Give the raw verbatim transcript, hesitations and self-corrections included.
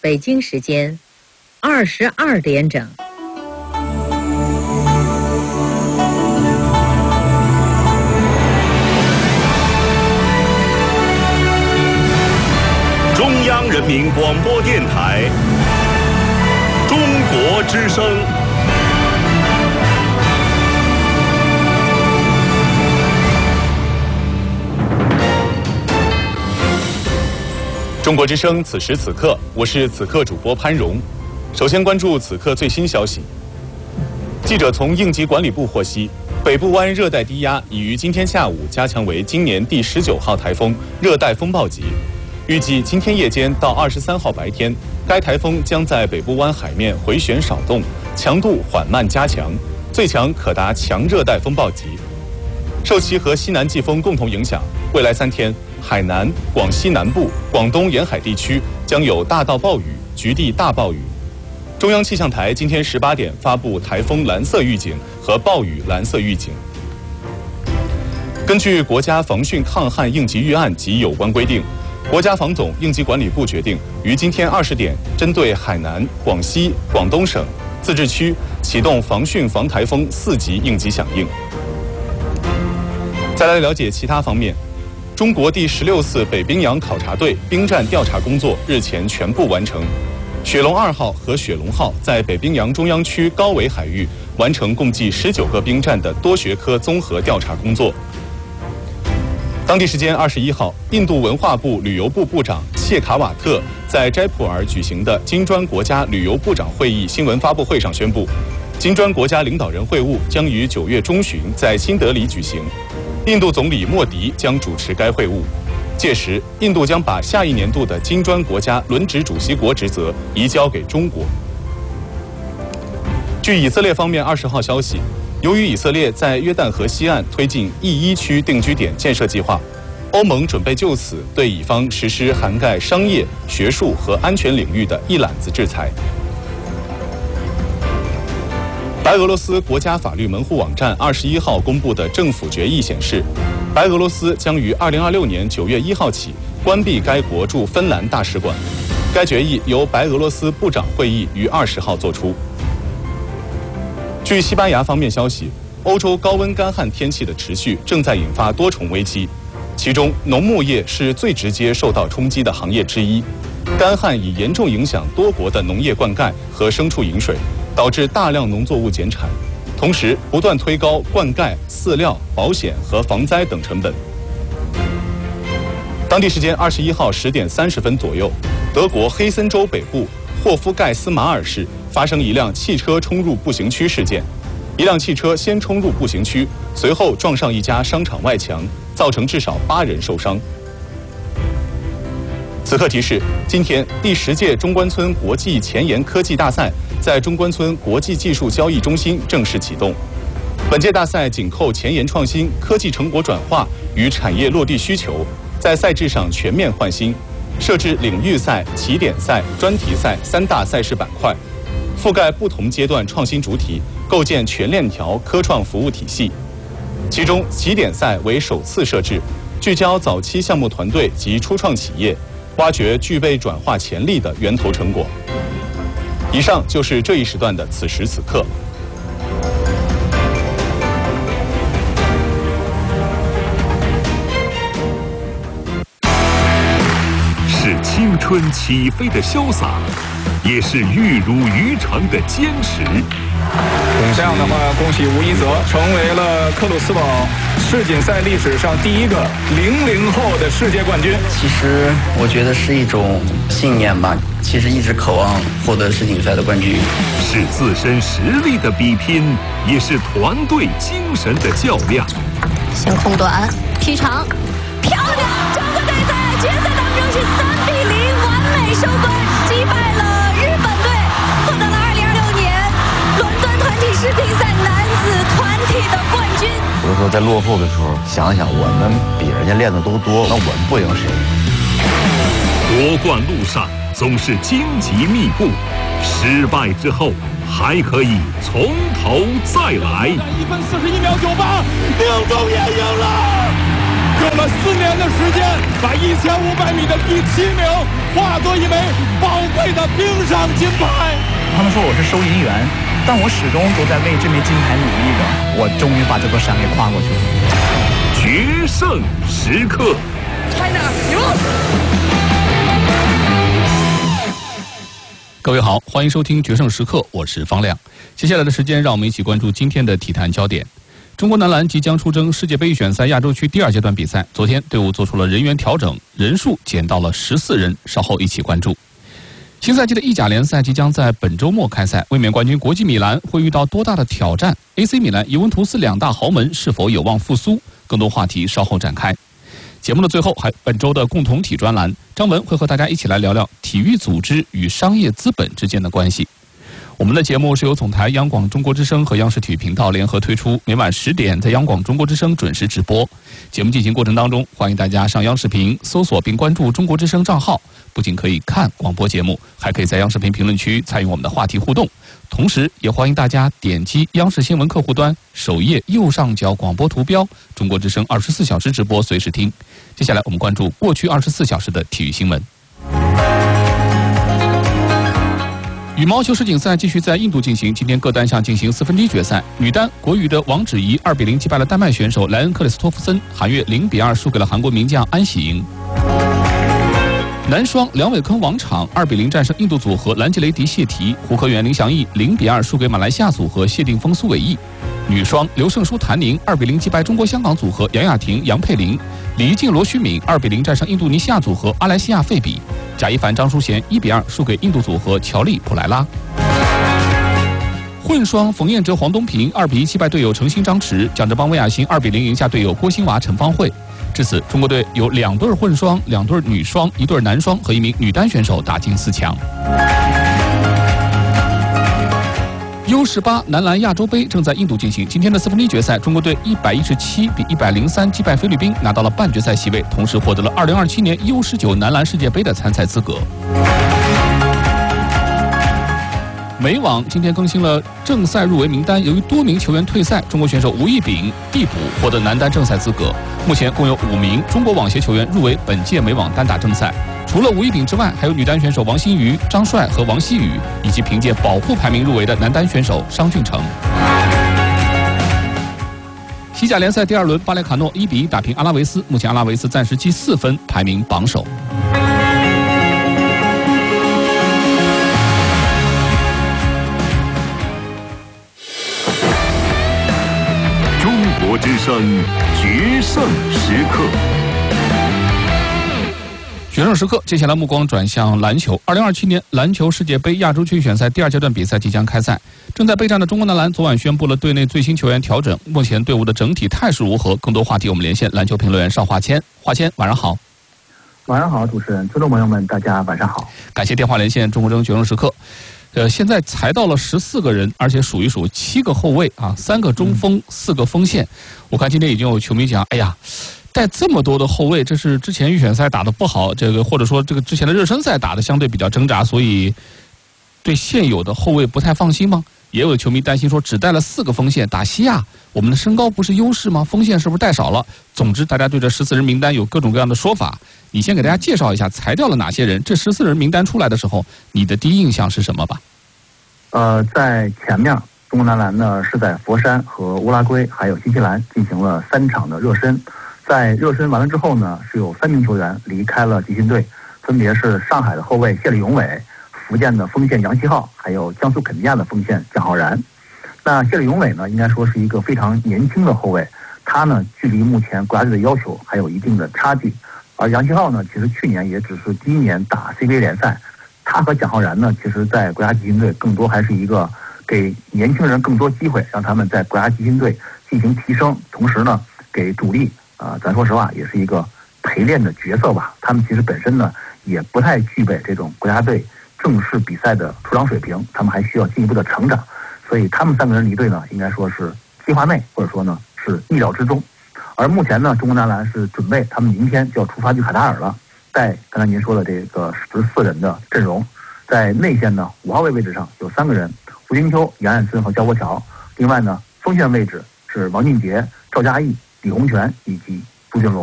北京时间二十二点整。 中央人民广播电台中国之声。中国之声，此时此刻，我是此刻主播潘荣。首先关注此刻最新消息。记者从应急管理部获悉，北部湾热带低压已于今天下午加强为今年第十九号台风热带风暴级。预计今天夜间到二十三号白天，该台风将在北部湾海面回旋少动，强度缓慢加强，最强可达强热带风暴级。受其和西南季风共同影响，未来三天，海南、广西南部、广东沿海地区将有大到暴雨、局地大暴雨。中央气象台今天十八点发布台风蓝色预警和暴雨蓝色预警。根据国家防汛抗旱应急预案及有关规定，国家防总应急管理部决定于今天二十点，针对海南、广西、广东省、自治区启动防汛防台风四级应急响应。再来了解其他方面，中国第十六次北冰洋考察队冰战调查工作日前全部完成，雪龙二号和雪龙号在北冰洋中央区高纬海域完成共计十九个冰战的多学科综合调查工作。当地时间二十一号，印度文化部旅游部部长谢卡瓦特在斋普尔举行的金砖国家旅游部长会议新闻发布会上宣布，金砖国家领导人会晤将于九月中旬在新德里举行，印度总理莫迪将主持该会晤。届时，印度将把下一年度的金砖国家轮值主席国职责移交给中国。据以色列方面二十号消息，由于以色列在约旦河西岸推进 E 一区定居点建设计划，欧盟准备就此对以方实施涵盖商业、学术和安全领域的一揽子制裁。白俄罗斯国家法律门户网站二十一号公布的政府决议显示，白俄罗斯将于二零二六年九月一号起关闭该国驻芬兰大使馆。该决议由白俄罗斯部长会议于二十号作出。据西班牙方面消息，欧洲高温干旱天气的持续正在引发多重危机，其中农牧业是最直接受到冲击的行业之一。干旱已严重影响多国的农业灌溉和牲畜饮水，导致大量农作物减产，同时不断推高灌溉、饲料、保险和防灾等成本。当地时间二十一号十点三十分左右，德国黑森州北部霍夫盖斯马尔市发生一辆汽车冲入步行区事件，一辆汽车先冲入步行区，随后撞上一家商场外墙，造成至少八人受伤。此刻提示：今天第十届中关村国际前沿科技大赛在中关村国际技术交易中心正式启动。本届大赛紧扣前沿创新、科技成果转化与产业落地需求，在赛制上全面换新，设置领域赛、起点赛、专题赛三大赛事板块，覆盖不同阶段创新主体，构建全链条科创服务体系。其中起点赛为首次设置，聚焦早期项目团队及初创企业，挖掘具备转化潜力的源头成果。以上就是这一时段的此时此刻。 是青春起飞的潇洒，也是玉如于成的坚持。 这样的话，恭喜吴一泽成为了克鲁斯堡世锦赛历史上第一个零零后的世界冠军。 其实我觉得是一种信念吧，其实一直渴望获得世锦赛的冠军。 是自身实力的比拼，也是团队精神的较量。 先控短，踢长，漂亮！中国队在决赛当中是三比零完美收官，击败了日本队，获得了二零二六年伦敦团体世乒赛男子团体的冠军。 有的时候在落后的时候，想想我们比人家练的都多，那我们不赢谁？ 夺冠路上总是荆棘密布，失败之后还可以从头再来。 一分四十一秒九八，宁中也赢了。 用了四年的时间，把一千五百米的第七名化作一枚宝贵的冰上金牌。 他们说我是收银员，但我始终都在为这枚金牌努力着。我终于把这座山给跨过去了。 决胜时刻。 China， 有。 各位好，欢迎收听《决胜时刻》，我是方亮。接下来的时间，让我们一起关注今天的体坛焦点。中国男篮即将出征世界杯预选赛亚洲区第二阶段比赛，昨天队伍做出了人员调整，人数减到了十四人，稍后一起关注。新赛季的意甲联赛即将在本周末开赛，卫冕冠军国际米兰会遇到多大的挑战 ？A C 米兰、尤文图斯两大豪门是否有望复苏？更多话题稍后展开。节目的最后，还本周的共同体专栏，张文会和大家一起来聊聊体育组织与商业资本之间的关系。我们的节目是由总台央广中国之声和央视体育频道联合推出，每晚十点在央广中国之声准时直播。节目进行过程当中，欢迎大家上央视频搜索并关注中国之声账号，不仅可以看广播节目，还可以在央视频评论区参与我们的话题互动。同时也欢迎大家点击央视新闻客户端首页右上角广播图标，中国之声二十四小时直播随时听。接下来我们关注过去二十四小时的体育新闻。羽毛球世锦赛继续在印度进行，今天各单项进行四分之一决赛。女单国羽的王芷怡二比零击败了丹麦选手莱恩克里斯托夫森，韩悦零比二输给了韩国名将安喜莹。男双梁伟铿王昶二比零战胜印度组合兰吉雷迪谢提，胡可元林祥义零比二输给马来西亚组合谢定峰苏伟毅。女双刘胜书谭宁二比零击败中国香港组合杨雅婷杨佩玲，李怡静罗虚敏二比零战胜印度尼西亚组合阿莱西亚费比，贾一凡张淑娴一比二输给印度组合乔丽普莱拉。混双冯彦哲黄东萍二比一击败队友程鑫张弛，蒋哲邦魏亚欣二比零赢下队友郭欣娃陈芳慧。至此，中国队有两对混双、两对女双、一对男双和一名女单选手打进四强。U 十八男篮亚洲杯正在印度进行，今天的四分之一决赛，中国队一百一十七比一百零三击败菲律宾，拿到了半决赛席位，同时获得了二零二七年 U 十九男篮世界杯的参赛资格。美网今天更新了正赛入围名单，由于多名球员退赛，中国选手吴亦丙递补获得男单正赛资格。目前共有五名中国网协球员入围本届美网单打正赛，除了吴亦丙之外，还有女单选手王欣瑜、张帅和王希雨，以及凭借保护排名入围的男单选手商俊成。西甲联赛第二轮，巴列卡诺一比一打平阿拉维斯，目前阿拉维斯暂时积四分，排名榜首。 中国之声决胜时刻。 决胜时刻，接下来目光转向篮球。二零二七年篮球世界杯亚洲区预选赛第二阶段比赛即将开赛，正在备战的中国男篮昨晚宣布了队内最新球员调整，目前队伍的整体态势如何？更多话题我们连线篮球评论员邵华谦。华谦，晚上好。 晚上好，主持人，听众朋友们，大家晚上好。 感谢电话连线中国之声决胜时刻。呃，现在才到了十四个人，而且数一数七个后卫啊，三个中锋，四个锋线。我看今天已经有球迷讲，哎呀，带这么多的后卫，这是之前预选赛打得不好，这个或者说这个之前的热身赛打得相对比较挣扎，所以对现有的后卫不太放心吗？也有球迷担心说，只带了四个锋线打西亚，我们的身高不是优势吗？锋线是不是带少了？总之，大家对这十四人名单有各种各样的说法。你先给大家介绍一下裁掉了哪些人？这十四人名单出来的时候，你的第一印象是什么吧？ 呃，在前面，中国男篮呢是在佛山和乌拉圭还有新西兰进行了三场的热身。在热身完了之后呢，是有三名球员离开了集训队，分别是上海的后卫谢里永伟、福建的锋线杨希浩，还有江苏肯尼亚的锋线蒋浩然。那谢里永伟呢，应该说是一个非常年轻的后卫，他呢距离目前国家队的要求还有一定的差距。而杨希浩呢，其实去年也只是第一年打 C B A 联赛，他和蒋浩然呢，其实在国家集训队更多还是一个给年轻人更多机会，让他们在国家集训队进行提升，同时呢，给主力啊、呃，咱说实话也是一个陪练的角色吧。他们其实本身呢，也不太具备这种国家队正式比赛的出场水平，他们还需要进一步的成长。所以他们三个人离队呢，应该说是计划内，或者说呢是意料之中。而目前呢，中国男篮是准备他们明天就要出发去卡塔尔了。在刚才您说的这个十四人的阵容，在内线呢五号位位置上有三个人，胡金秋、杨远森和焦国桥。另外呢，锋线位置是王俊杰、赵嘉译、李洪权以及朱俊龙。